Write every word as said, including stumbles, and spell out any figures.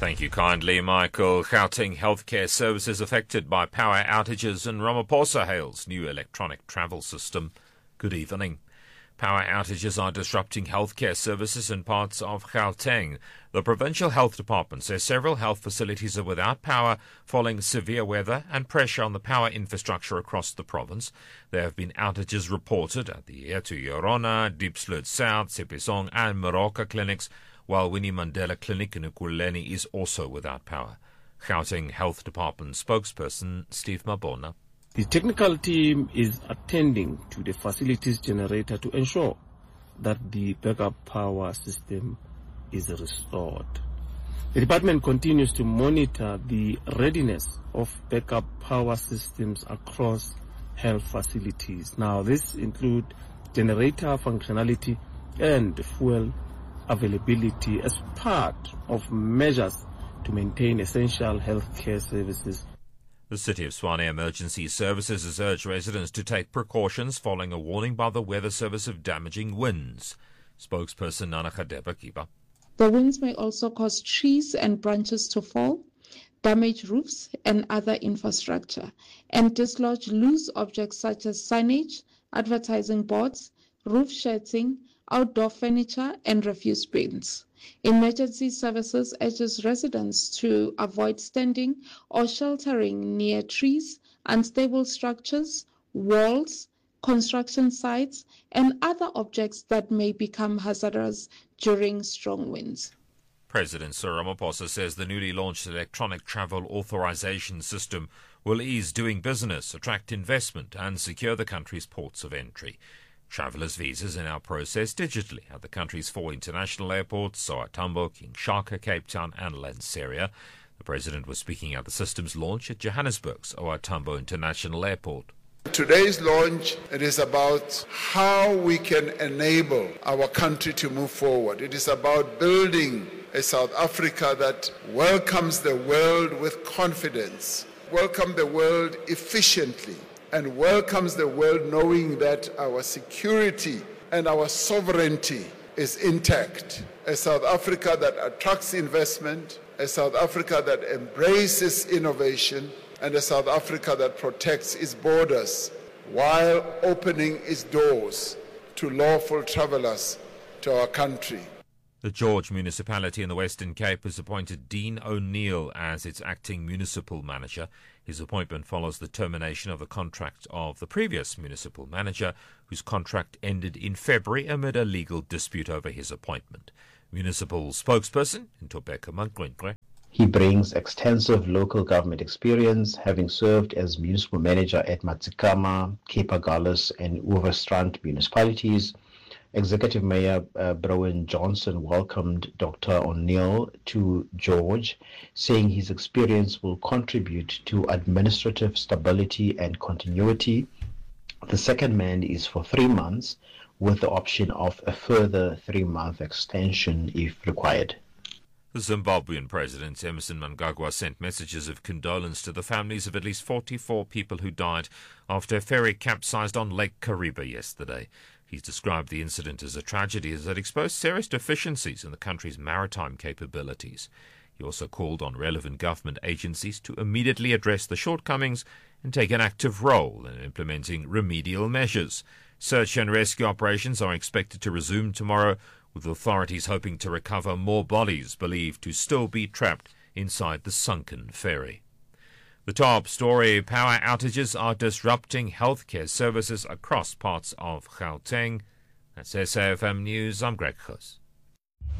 Thank you kindly, Michael. Gauteng healthcare services affected by power outages, and Ramaphosa hails new electronic travel system. Good evening. Power outages are disrupting healthcare services in parts of Gauteng. The Provincial Health Department says several health facilities are without power following severe weather and pressure on the power infrastructure across the province. There have been outages reported at the Etu Yorona, Diepsloot South, Sepisong and Moroka clinics, while Winnie Mandela Clinic in Ekurhuleni is also without power. Gauteng Health Department spokesperson Steve Mabona. The technical team is attending to the facilities generator to ensure that the backup power system is restored. The department continues to monitor the readiness of backup power systems across health facilities. Now, this includes generator functionality and fuel availability as part of measures to maintain essential healthcare services. The City of Tshwane Emergency Services has urged residents to take precautions following a warning by the Weather Service of damaging winds. Spokesperson Nana Khadeba Kiba. The winds may also cause trees and branches to fall, damage roofs and other infrastructure, and dislodge loose objects such as signage, advertising boards, roof shading, outdoor furniture and refuse bins. Emergency services urges residents to avoid standing or sheltering near trees, unstable structures, walls, construction sites, and other objects that may become hazardous during strong winds. President Cyril Ramaphosa says the newly launched electronic travel authorization system will ease doing business, attract investment, and secure the country's ports of entry. Travellers' visas are now processed digitally at the country's four international airports, OR Tambo, King Shaka, Cape Town and Lanseria. The President was speaking at the system's launch at Johannesburg's OR Tambo International Airport. Today's launch, it is about how we can enable our country to move forward. It is about building a South Africa that welcomes the world with confidence, welcome the world efficiently, and welcomes the world knowing that our security and our sovereignty is intact. A South Africa that attracts investment, a South Africa that embraces innovation, and a South Africa that protects its borders while opening its doors to lawful travellers to our country. The George municipality in the Western Cape has appointed Dean O'Neill as its acting municipal manager. His appointment follows the termination of the contract of the previous municipal manager, whose contract ended in February amid a legal dispute over his appointment. Municipal spokesperson Ntobeka Manqwenkwe. He brings extensive local government experience, having served as municipal manager at Matsikama, Cape Agulhas and Overstrand municipalities. Executive Mayor uh, Browen Johnson welcomed Doctor O'Neill to George, saying his experience will contribute to administrative stability and continuity. The second man is for three months, with the option of a further three-month extension if required. The Zimbabwean President Emmerson Mnangagwa sent messages of condolence to the families of at least forty-four people who died after a ferry capsized on Lake Kariba yesterday. He's described the incident as a tragedy as it exposed serious deficiencies in the country's maritime capabilities. He also called on relevant government agencies to immediately address the shortcomings and take an active role in implementing remedial measures. Search and rescue operations are expected to resume tomorrow, with authorities hoping to recover more bodies believed to still be trapped inside the sunken ferry. The top story: power outages are disrupting healthcare services across parts of Gauteng. That's S A F M News. I'm Greg Khus.